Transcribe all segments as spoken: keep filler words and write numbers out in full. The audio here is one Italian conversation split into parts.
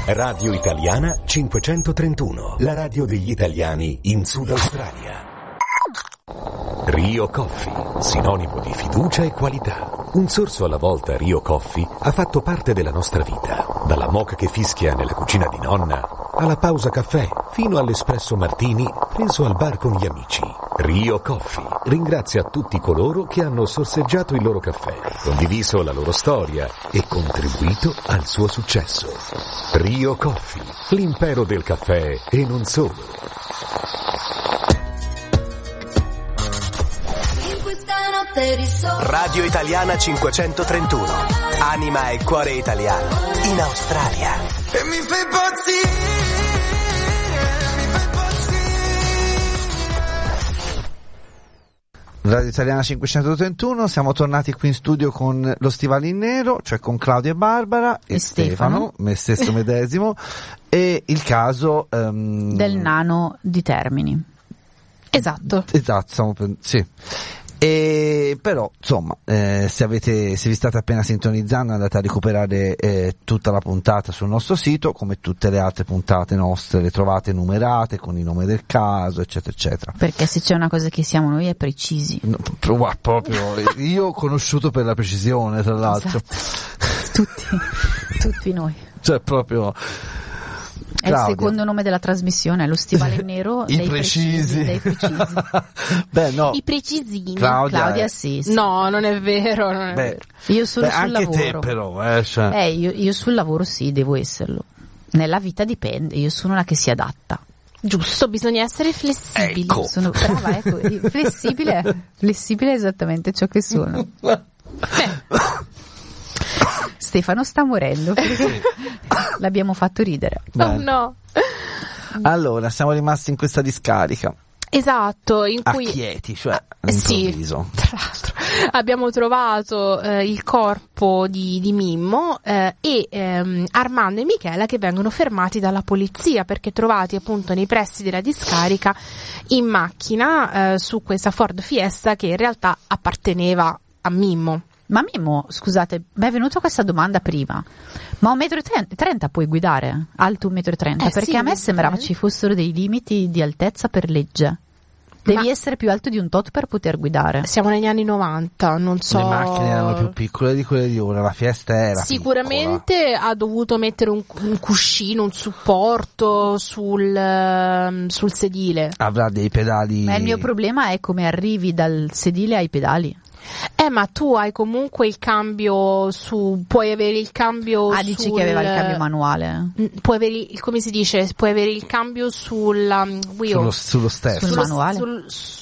Radio Italiana cinquecentotrentuno, la radio degli italiani in Sud Australia. Rio Coffee, sinonimo di fiducia e qualità. Un sorso alla volta Rio Coffee ha fatto parte della nostra vita. Dalla moka che fischia nella cucina di nonna, alla pausa caffè, fino all'espresso martini preso al bar con gli amici. Rio Coffee ringrazia tutti coloro che hanno sorseggiato il loro caffè, condiviso la loro storia e contribuito al suo successo. Rio Coffee, l'impero del caffè e non solo. Radio Italiana cinquecentotrentuno, anima e cuore italiano in Australia. E mi fai impazzire, mi fai impazzire. Radio Italiana cinquecentotrentuno, siamo tornati qui in studio con lo Stivali in Nero, cioè con Claudia e Barbara e, e Stefano, Stefano, me stesso medesimo, e il caso um... del nano di Termini. Esatto. Esatto, stiamo per... sì. E però insomma eh, se avete se vi state appena sintonizzando, andate a recuperare eh, tutta la puntata sul nostro sito, come tutte le altre puntate nostre le trovate numerate con il nome del caso eccetera eccetera, perché se c'è una cosa che siamo noi è precisi. No, proprio io conosciuto per la precisione, tra l'altro. Esatto. tutti tutti noi, cioè proprio è Claudia. Il secondo nome della trasmissione è lo Stivale in Nero. I dei precisi, precisi, dei precisi. Beh, no. I precisini. Claudia, Claudia è... sì, sì. No, non è vero, non è beh, vero. Io sono beh, sul anche lavoro. Te però, eh, cioè. eh io, io sul lavoro sì, devo esserlo. Nella vita dipende, io sono la che si adatta. Giusto, bisogna essere flessibili. Ecco. Sono brava, ecco, flessibile, flessibile è esattamente ciò che sono. Beh. Stefano sta morendo perché l'abbiamo fatto ridere. Oh no. Allora, siamo rimasti in questa discarica. Esatto, in a cui Chieti, cioè Sì, all'improvviso. tra l'altro abbiamo trovato eh, il corpo di, di Mimmo eh, e ehm, Armando e Michela che vengono fermati dalla polizia perché trovati appunto nei pressi della discarica in macchina eh, su questa Ford Fiesta che in realtà apparteneva a Mimmo. Ma Mimmo, scusate, mi è venuta questa domanda prima, ma un metro e trenta puoi guidare? Alto un metro e trenta? Eh perché sì, a me sembrava eh. ci fossero dei limiti di altezza per legge. Devi Ma essere più alto di un tot per poter guidare. Siamo negli anni novanta, non so. Le macchine erano più piccole di quelle di ora, la Fiesta era Sicuramente piccola. Ha dovuto mettere un, un cuscino, un supporto sul, uh, sul sedile. Avrà dei pedali. Ma il mio problema è come arrivi dal sedile ai pedali. Eh, ma tu hai comunque il cambio su, puoi avere il cambio Ah, dici sul, che aveva il cambio manuale? Puoi avere il, come si dice, puoi avere il cambio sul um, wheel. Sullo, sullo sterzo. Sul manuale? Sul,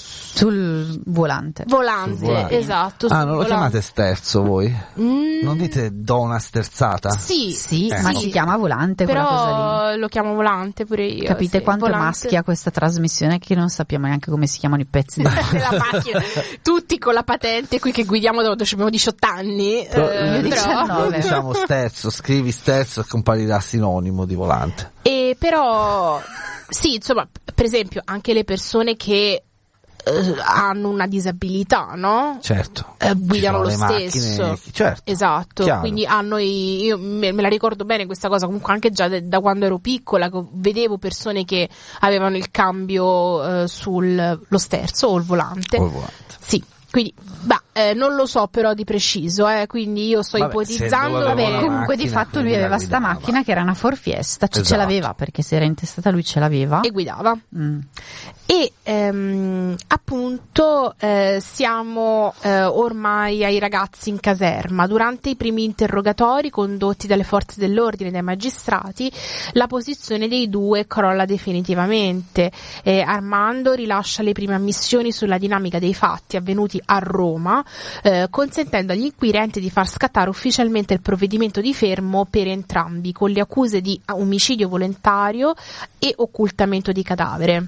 Sul volante. volante, Sul volante. esatto. Ah, sul non lo volante. chiamate sterzo voi? Mm, Non dite do una sterzata? Sì, Sì, Eh, ma sì. si chiama volante quella cosa lì. però lo chiamo volante pure io. Capite sì, quanto volante. maschia questa trasmissione che non sappiamo neanche come si chiamano i pezzi della della macchina, tutti con la patente qui che guidiamo da quando abbiamo diciotto anni. Però, eh, noi io però- diciannove. noi diciamo sterzo, scrivi sterzo e comparirà sinonimo di volante. E però sì, insomma, per esempio anche le persone che eh, hanno una disabilità, no? Certo. Eh, guidano lo Ci sono le stesso. macchine, certo. Esatto, Chiaro. quindi hanno i, io me, me la ricordo bene questa cosa, comunque anche già de, da quando ero piccola, che vedevo persone che avevano il cambio eh, sul lo sterzo o il volante. O il volante. Sì, quindi bah, eh, non lo so però di preciso, eh, quindi io sto Vabbè, ipotizzando. se Vabbè, Aveva comunque una di macchina fatto che lui la aveva sta guidava. macchina che era una Ford Fiesta, cioè ce Esatto. l'aveva perché se era intestata lui ce l'aveva. E guidava. Mm. E ehm, appunto eh, siamo eh, ormai ai ragazzi in caserma. Durante i primi interrogatori condotti dalle forze dell'ordine e dai magistrati, la posizione dei due crolla definitivamente. Eh, Armando rilascia le prime ammissioni sulla dinamica dei fatti avvenuti a Roma, eh, consentendo agli inquirenti di far scattare ufficialmente il provvedimento di fermo per entrambi, con le accuse di omicidio volontario e occultamento di cadavere.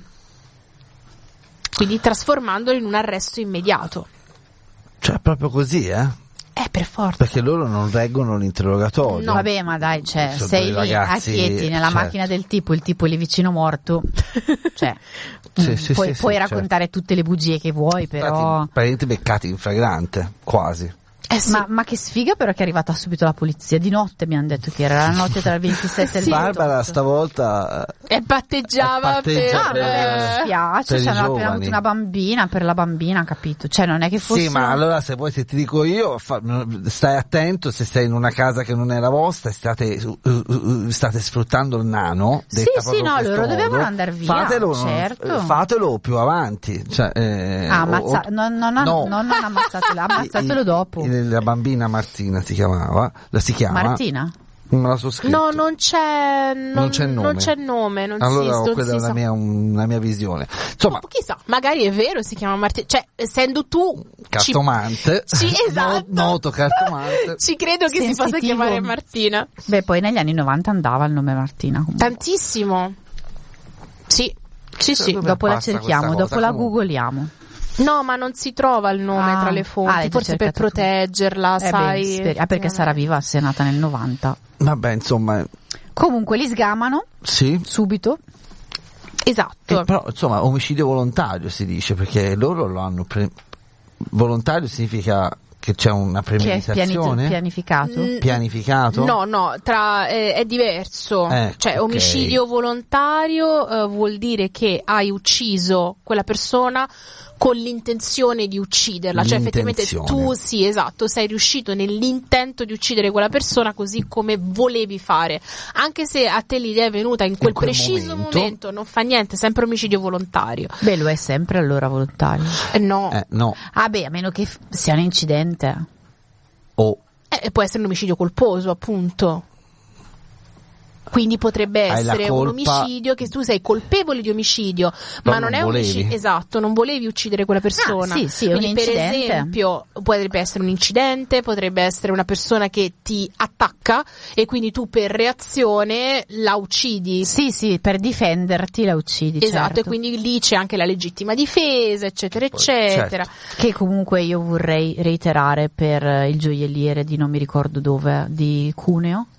Quindi trasformandolo in un arresto immediato. Cioè proprio così, eh? Eh, per forza. Perché loro non reggono l'interrogatorio. No. Vabbè, ma dai, cioè, Sono sei dei lì ragazzi, a Chieti nella certo. macchina del tipo, il tipo è lì vicino morto, cioè, Sì, mm, sì, puoi, sì, puoi sì, raccontare tutte le bugie che vuoi, però Stati praticamente beccati in flagrante, quasi. Eh sì. Ma, ma che sfiga però che è arrivata subito la polizia. Di notte mi hanno detto che era la notte tra il ventisette e il Sì. ventotto. Barbara stavolta E patteggiava, Patteggia per, No, per- non mi dispiace, per i cioè, hanno appena giovani. avuto una bambina, per la bambina, capito? Cioè non è che fosse... sì, ma allora se vuoi, se ti dico io, fa- stai attento se sei in una casa che non è la vostra e state, uh, uh, uh, state sfruttando il nano. Sì, detta sì, proprio in no, questo loro modo, dovevano andare via, Fatelo, non- certo. fatelo più avanti. Cioè, eh, Ah, ammazza- o- non, non, no. non, non ammazzatelo, ammazzatelo I- dopo. i- La bambina Martina si chiamava, la si chiama. Martina? Non me la so scritto. No, non c'è, non, Non c'è nome. Non c'è nome, non Allora si, non quella si è una sa. mia, una mia visione. Insomma, Oh, chissà, magari è vero, si chiama Martina. Cioè, essendo tu ci- cartomante. Sì, esatto. No- noto cartomante. Ci credo che si possa Sensitivo. chiamare Martina. Beh, poi negli anni novanta andava il nome Martina. comunque. Tantissimo. Sì, sì, sì. Secondo me Dopo la passa cerchiamo, questa dopo cosa, la comunque. googoliamo. No, ma non si trova il nome Ah. tra le Ah, fonti, l'hai già forse per cercato tu. proteggerla, Eh beh, sai. speri- ah, perché sarà viva se è nata nel novanta. Vabbè, insomma, Comunque li sgamano sì. subito. Esatto. Eh, però, insomma, omicidio volontario si dice, perché loro lo hanno pre- volontario significa che c'è una Che è piani- premeditazione, pianificato. Mm, pianificato. No, no, tra, eh, è diverso. Eh, cioè, ok. omicidio volontario eh, vuol dire che hai ucciso quella persona con l'intenzione di ucciderla. Cioè, effettivamente L'intenzione. tu, sì, esatto, sei riuscito nell'intento di uccidere quella persona così come volevi fare. Anche se a te l'idea è venuta in quel, quel preciso momento. momento. non fa niente, sempre omicidio volontario. Beh, lo è sempre allora volontario. Eh, no, Eh, no. Ah beh, a meno che f- sia un incidente. O Eh, può essere un omicidio colposo, appunto. Quindi potrebbe Hai la essere un colpa- omicidio che tu sei colpevole di omicidio, Però ma non, non è un volevi. omicidio, esatto, non volevi uccidere quella persona. Ah, sì, sì, è un Quindi, per incidente. esempio, potrebbe essere un incidente, potrebbe essere una persona che ti attacca e quindi tu per reazione la uccidi. Sì, sì, per difenderti la uccidi. Esatto, certo. e quindi lì c'è anche la legittima difesa, eccetera, eccetera. Che comunque io vorrei reiterare per eh, il gioielliere di non mi ricordo dove, di Cuneo.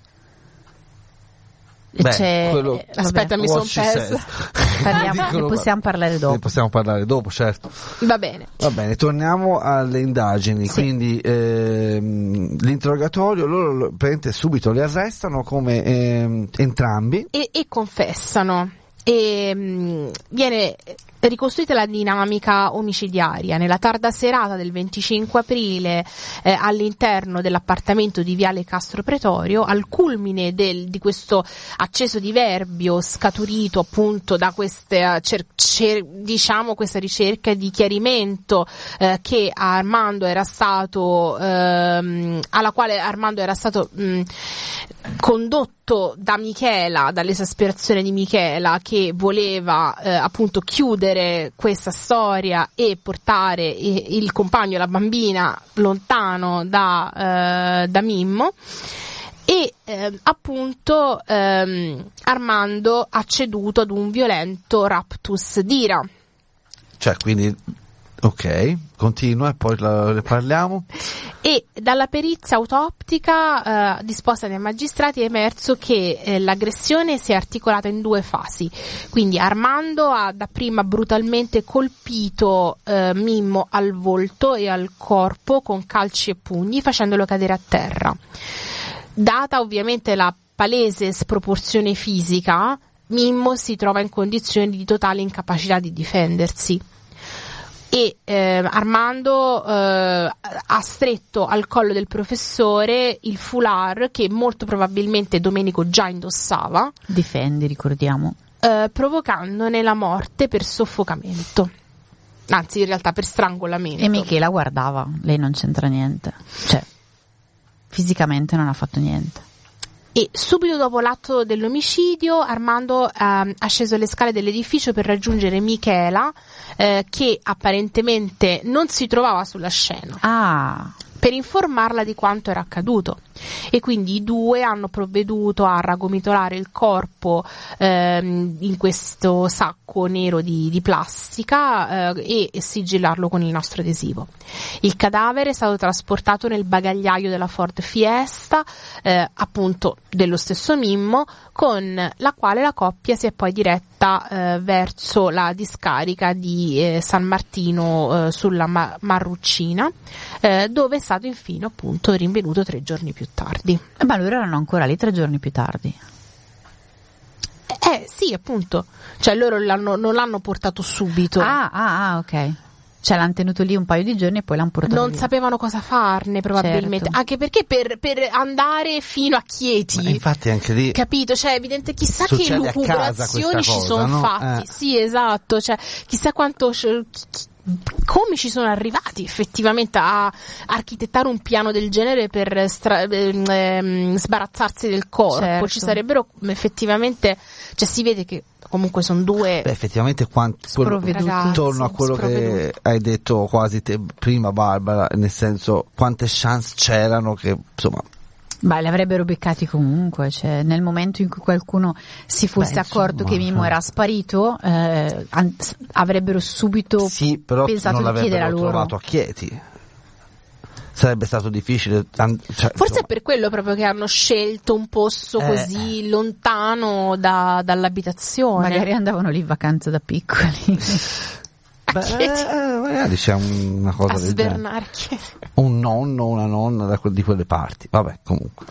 E Beh, c'è, quello- eh, vabbè, Aspetta, mi son what she persa. said. parliamo, Dicono- ne possiamo parlare dopo. Ne possiamo parlare dopo, certo. Va bene. Va bene, torniamo alle indagini. Sì. Quindi ehm, l'interrogatorio, loro lo- praticamente subito li arrestano come ehm, entrambi. E, e confessano. E mh, viene ricostruita la dinamica omicidiaria. Nella tarda serata del venticinque aprile eh, all'interno dell'appartamento di Viale Castro Pretorio, al culmine del, di questo acceso diverbio scaturito appunto da queste cer- cer- diciamo questa ricerca di chiarimento eh, che Armando era stato ehm, alla quale Armando era stato mh, condotto da Michela, dall'esasperazione di Michela, che voleva eh, appunto chiudere questa storia e portare i- il compagno e la bambina lontano da, eh, da Mimmo. E eh, appunto ehm, Armando ha ceduto ad un violento raptus d'ira. Cioè, quindi, ok, continua e poi la- ne parliamo. E dalla perizia autoptica eh, disposta dai magistrati è emerso che eh, l'aggressione si è articolata in due fasi. Quindi Armando ha dapprima brutalmente colpito eh, Mimmo al volto e al corpo con calci e pugni, facendolo cadere a terra. Data ovviamente la palese sproporzione fisica, Mimmo si trova in condizioni di totale incapacità di difendersi. E eh, Armando eh, ha stretto al collo del professore il foulard che molto probabilmente Domenico già indossava, Difendi, ricordiamo. eh, provocandone la morte per soffocamento, anzi in realtà per strangolamento. E Michela guardava, lei non c'entra niente. Cioè, fisicamente non ha fatto niente. E subito dopo l'atto dell'omicidio Armando ehm, ha sceso le scale dell'edificio per raggiungere Michela, eh, che apparentemente non si trovava sulla scena, Ah, per informarla di quanto era accaduto. E quindi i due hanno provveduto a ragomitolare il corpo ehm, in questo sacco nero di, di plastica eh, e sigillarlo con il nastro adesivo. Il cadavere è stato trasportato nel bagagliaio della Ford Fiesta, eh, appunto dello stesso Mimmo, con la quale la coppia si è poi diretta diretta eh, verso la discarica di eh, San Martino eh, sulla Ma- Marruccina, eh, dove è stato infine appunto rinvenuto tre giorni più tardi. Ma loro erano ancora lì tre giorni più tardi. Eh sì, appunto, cioè loro l'hanno, non l'hanno portato subito. Ah, ah, ah, ok. Cioè l'hanno tenuto lì un paio di giorni e poi l'hanno portato Non via. sapevano cosa farne probabilmente, Certo. anche perché per, per andare fino a Chieti, Ma infatti anche lì capito? Cioè, è evidente, chissà che succede a casa lucubrazioni questa ci cosa, sono no? fatti. Eh. Sì, esatto, cioè, chissà quanto chi- chi- come ci sono arrivati effettivamente a architettare un piano del genere per stra- ehm, sbarazzarsi del corpo. Certo. Ci sarebbero effettivamente, cioè si vede che comunque sono due Beh, effettivamente quanto, quello, Sprovveduti. Ragazzi, torno a quello che sprovveduti. hai detto quasi te prima, Barbara, nel senso quante chance c'erano che insomma Beh, li avrebbero beccati comunque, cioè nel momento in cui qualcuno si fosse Beh, accorto insomma, che Mimmo eh. era sparito, eh, an- avrebbero subito sì, però pensato non di chiedere a l'avrebbero loro. trovato a Chieti. Sarebbe stato difficile, an- cioè, Forse insomma, è per quello proprio che hanno scelto un posto Eh. così lontano da- dall'abitazione. Magari andavano lì in vacanza da piccoli. beh, Chieti. eh, magari c'è un- una cosa a del genere. svernare Chieti. Un nonno, una nonna da que- di quelle parti. Vabbè, comunque.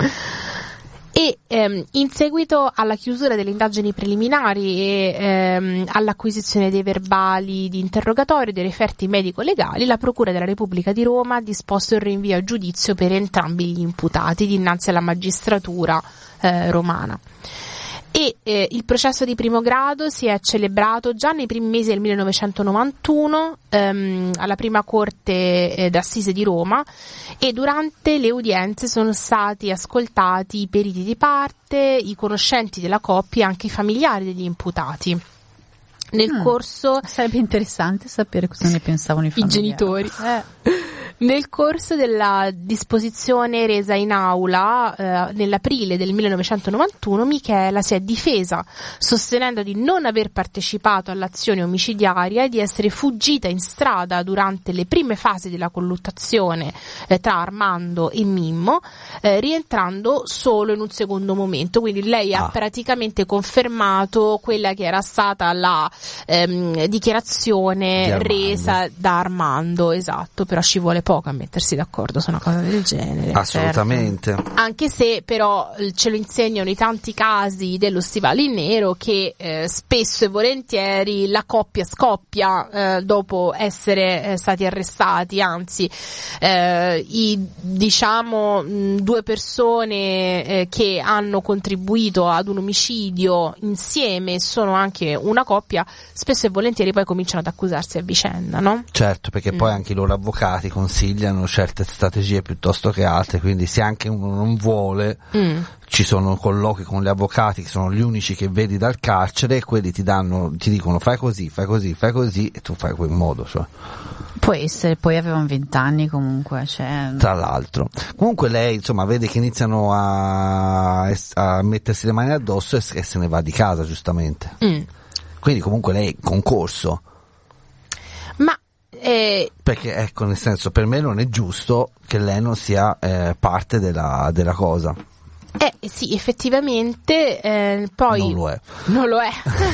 E ehm, in seguito alla chiusura delle indagini preliminari e ehm, all'acquisizione dei verbali di interrogatorio e dei referti medico-legali, la Procura della Repubblica di Roma ha disposto il rinvio a giudizio per entrambi gli imputati dinanzi alla magistratura eh, romana. E eh, il processo di primo grado si è celebrato già nei primi mesi del millenovecentonovantuno ehm, alla prima corte eh, d'assise di Roma, e durante le udienze sono stati ascoltati i periti di parte, i conoscenti della coppia e anche i familiari degli imputati. Nel Mm. corso Sarebbe interessante sapere cosa ne pensavano i i familiari. genitori. Eh. Nel corso della disposizione resa in aula eh, nell'aprile del millenovecentonovantuno, Michela si è difesa sostenendo di non aver partecipato all'azione omicidiaria e di essere fuggita in strada durante le prime fasi della colluttazione eh, tra Armando e Mimmo, eh, rientrando solo in un secondo momento. Quindi lei Ah. ha praticamente confermato quella che era stata la ehm, dichiarazione Di Armando. resa da Armando, esatto, però ci vuole poco a mettersi d'accordo su una cosa del genere. Assolutamente. Anche se però eh, ce lo insegnano i tanti casi dello stivale in nero che eh, spesso e volentieri la coppia scoppia eh, dopo essere eh, stati arrestati, anzi eh, i diciamo mh, due persone eh, che hanno contribuito ad un omicidio insieme, sono anche una coppia, spesso e volentieri poi cominciano ad accusarsi a vicenda, no? Certo, perché poi Mm. anche i loro avvocati consigliano certe strategie piuttosto che altre, quindi se anche uno non vuole, Mm. ci sono colloqui con gli avvocati che sono gli unici che vedi dal carcere, e quelli ti danno, ti dicono fai così, fai così, fai così, e tu fai quel modo, cioè. Può essere, poi avevano vent'anni comunque, cioè... Tra l'altro, comunque lei insomma vede che iniziano a, a mettersi le mani addosso e se e se ne va di casa, giustamente. Mm. Quindi comunque lei concorso, Ma eh, perché ecco, nel senso, per me non è giusto che lei non sia eh, parte della, della cosa. Eh sì, effettivamente eh, poi Non lo è. Non lo è.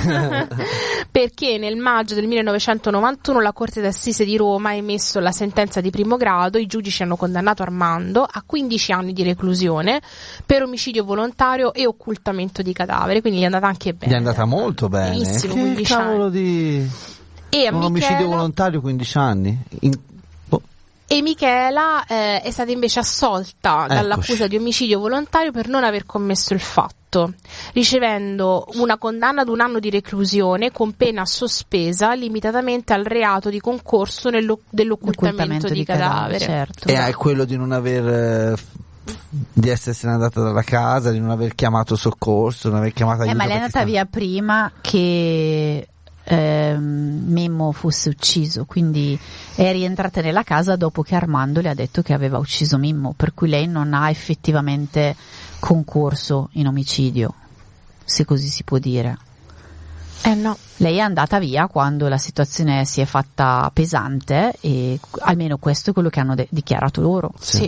Perché nel maggio del millenovecentonovantuno la Corte d'Assise di Roma ha emesso la sentenza di primo grado. I giudici hanno condannato Armando a quindici anni di reclusione per omicidio volontario e occultamento di cadavere, quindi gli è andata anche bene. Gli è andata molto bene. Benissimo, Che quindici cavolo anni. di E a un omicidio Michela- volontario, quindici anni? In- boh. E Michela eh, è stata invece assolta Eccoci. dall'accusa di omicidio volontario per non aver commesso il fatto, ricevendo una condanna ad un anno di reclusione con pena sospesa limitatamente al reato di concorso nello- dell'occultamento di, cadavere. certo. E è quello di non aver eh, f- di essersene andata dalla casa, di non aver chiamato soccorso, non aver chiamato Eh, aiuto. ma lei è perché andata sta- via prima che ehm, Mimmo fosse ucciso, quindi è rientrata nella casa dopo che Armando le ha detto che aveva ucciso Mimmo, per cui lei non ha effettivamente concorso in omicidio, se così si può dire. Eh no. Lei è andata via quando la situazione si è fatta pesante, e almeno questo è quello che hanno de- dichiarato loro. Sì.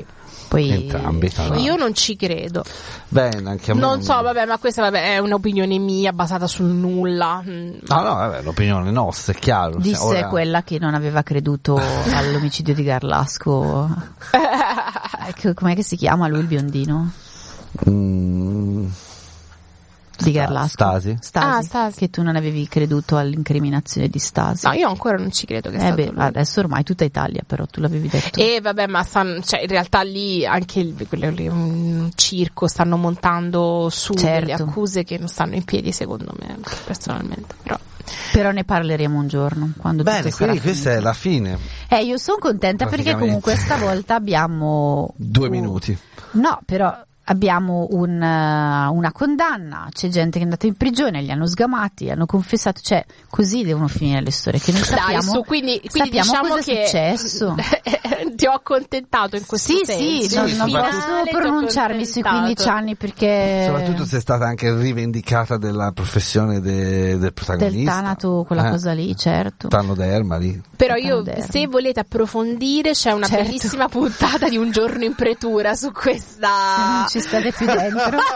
Poi Entrambi, tra l'altro. Io non ci credo. Bene, anche a me Non so, vabbè, ma questa vabbè, è un'opinione mia basata sul nulla. Mm. No, no, vabbè, l'opinione nostra, è chiaro. Disse Ora... quella che non aveva creduto all'omicidio di Garlasco. Ecco, com'è che si chiama lui, il biondino? Mm. Di Garlasco. Stasi? Stasi. Ah, Stasi. Che tu non avevi creduto all'incriminazione di Stasi. No, io ancora non ci credo che Eh sia beh, stato lui. adesso ormai tutta Italia, però tu l'avevi detto. E vabbè, ma stanno, cioè, in realtà lì anche il, quello lì, un circo, stanno montando su Certo. delle accuse che non stanno in piedi, secondo me, personalmente. Però. Però ne parleremo un giorno, quando Bene, tutto sarà quindi questa finito. è la fine. Eh, io sono contenta perché Praticamente. comunque stavolta abbiamo Due un- minuti. No, però abbiamo un, uh, una condanna, c'è gente che è andata in prigione, li hanno sgamati, hanno confessato, cioè così devono finire le storie, che noi sappiamo, Dai, su, quindi, quindi sappiamo diciamo cosa che è successo. ti ho accontentato in questo Sì, senso. sì, non, Il non finale posso ti ho pronunciarmi sui accontentato. quindici anni perché Soprattutto se è stata anche rivendicata della professione de- del del protagonista. Tanato, quella Eh, cosa lì, certo. Tanno d'Erma lì. Però io, Moderno. se volete approfondire, c'è una Certo. bellissima puntata di Un giorno in pretura su Se questa. non ci state più dentro.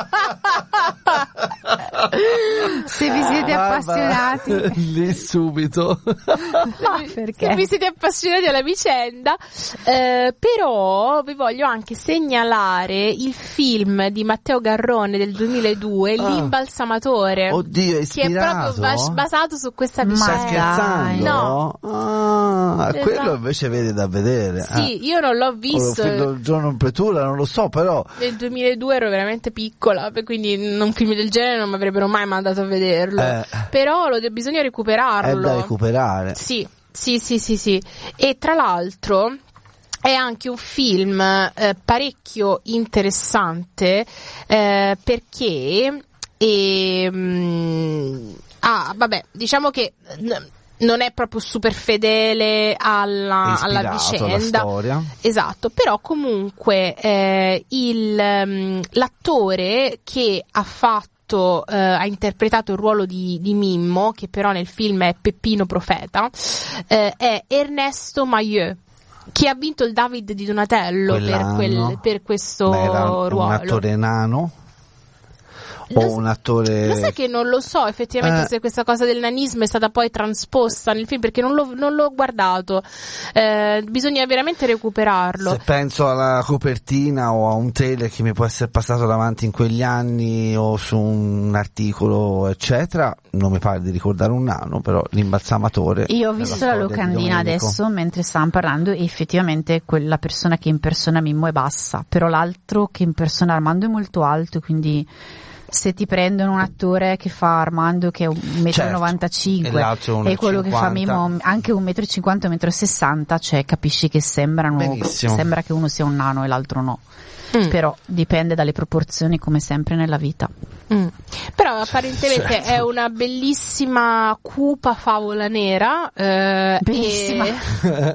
Se vi siete appassionati. Lì subito. No, perché? Se vi siete appassionati alla vicenda, eh, però vi voglio anche segnalare il film di Matteo Garrone del duemiladue, Ah. L'imbalsamatore, Oddio, è che è ispirato? proprio bas- basato su questa Ma vicenda. Stai scherzando? No. Ah, Esatto. quello invece vede da vedere. Sì, io non l'ho visto. Il giorno in pretura, non lo so, però. Nel duemiladue ero veramente piccola, per- quindi un film del genere non mi avrebbero mai mandato a vederlo. Eh. Però lo de- bisogna È recuperarlo. da recuperare. Sì, sì, sì, sì, sì. E tra l'altro è anche un film eh, parecchio interessante eh, perché ehm, ah, vabbè, diciamo che n- non è proprio super fedele alla, È alla ispirato alla vicenda. storia. Esatto, però comunque eh, il, um, l'attore che ha fatto, eh, ha interpretato il ruolo di, di Mimmo, che però nel film è Peppino Profeta, eh, è Ernesto Mailleux, che ha vinto il David di Donatello per, Quell'anno. quel, per questo Ma era ruolo. un attore nano? Lo O s- un attore. Lo sai che non lo so effettivamente Eh. se questa cosa del nanismo è stata poi trasposta nel film, perché non l'ho, non l'ho guardato. Eh, bisogna veramente recuperarlo. Se penso alla copertina o a un trailer che mi può essere passato davanti in quegli anni o su un articolo eccetera, non mi pare di ricordare un nano, però l'imbalsamatore. Io ho nella visto la storia di locandina Domenico. adesso mentre stavamo parlando e effettivamente quella persona che impersona Mimmo è bassa, però l'altro che impersona Armando è molto alto, quindi se ti prendono un attore che fa Armando che è un metro e novantacinque e l'altro uno e e quello che fa cinquanta. Mimmo anche un metro e cinquanta, un metro e sessanta, cioè capisci che sembrano, Benissimo. sembra che uno sia un nano e l'altro no. Mm. Però dipende dalle proporzioni come sempre nella vita. Mm. Però apparentemente Certo. è una bellissima cupa favola nera. eh, Bellissima. e-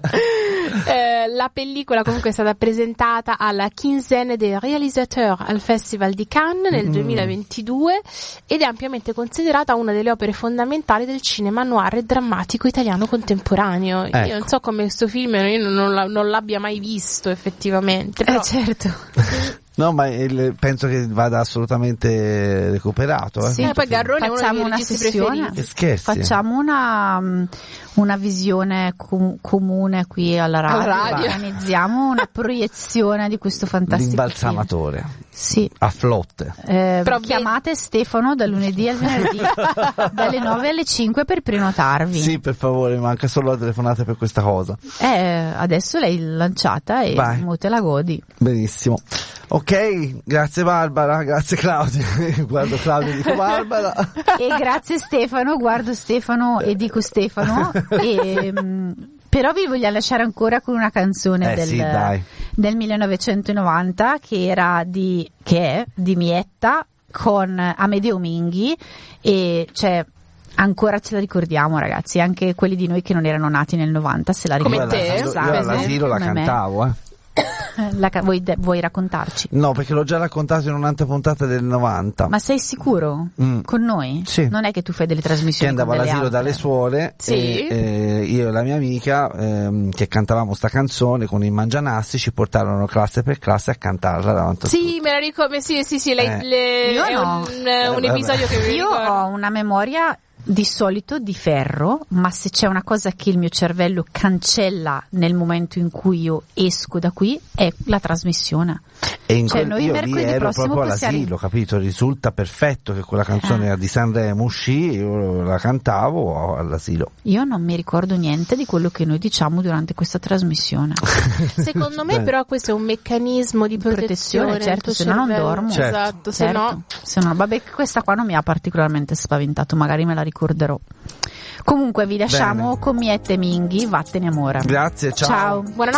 eh, la pellicola comunque è stata presentata alla Quinzaine des Réalisateurs al Festival di Cannes nel Mm. duemilaventidue ed è ampiamente considerata una delle opere fondamentali del cinema noir e drammatico italiano contemporaneo. Ecco. Io non so come questo film io non, la- non l'abbia mai visto effettivamente. Però, Eh certo. No, ma il- penso che vada assolutamente recuperato. Eh. Sì, Eh, poi Garrone è uno dei facciamo miei una registi sessione. preferiti. Che scherzi. Facciamo una, um, una visione com- comune qui alla radio. Alla radio. Organizziamo una proiezione di questo fantastico L'imbalsamatore film. Sì. a flotte. Eh, Però chiamate Stefano dal lunedì al venerdì dalle nove alle cinque per prenotarvi. Sì, per favore, manca solo la telefonata per questa cosa. Eh, adesso l'hai lanciata e Vai. mo te la godi. Benissimo. Ok, grazie Barbara, grazie Claudia. Guardo Claudia e dico Barbara. E grazie Stefano, guardo Stefano e dico Stefano. E, mm, però vi voglio lasciare ancora con una canzone Eh del, sì, dai. del millenovecentonovanta che era di che è di Mietta con Amedeo Minghi e cioè ancora ce la ricordiamo ragazzi, anche quelli di noi che non erano nati nel novanta se la Come ricordano. te? Io all'asilo- io all'asilo la Come me. cantavo, eh. La, vuoi, vuoi raccontarci? No, perché l'ho già raccontato in un'altra puntata del novanta. Ma sei sicuro? Mm. Con noi? Sì. Non è che tu fai delle Che trasmissioni andavo con delle all'asilo altre? dalle suore, Sì. e, eh, io e la mia amica ehm, che cantavamo sta canzone con i mangianassi, ci portarono classe per classe a cantarla davanti a Sì, tutti. me la ricordo, sì, sì, sì, lei, Eh. le- Io è no. un, Eh, un vabbè. episodio che mi Io ricordo. ho una memoria di solito di ferro, ma se c'è una cosa che il mio cervello cancella nel momento in cui io esco da qui è la trasmissione. E in Cioè, quel, noi io lì mercoledì ero prossimo proprio possiamo- all'asilo, capito? Risulta perfetto che quella canzone Eh. era di Sanremo, uscì, io la cantavo all'asilo. Io non mi ricordo niente di quello che noi diciamo durante questa trasmissione. Secondo me Beh. però questo è un meccanismo di protezione, Protezione, del certo, tuo se no non cervello. dormo. Certo. Esatto, se Certo. no Se no, vabbè, questa qua non mi ha particolarmente spaventato, magari me la ricorderò. Comunque vi lasciamo Bene. con Miette Minghi, vattene amore. Grazie, ciao. Ciao. buonanotte.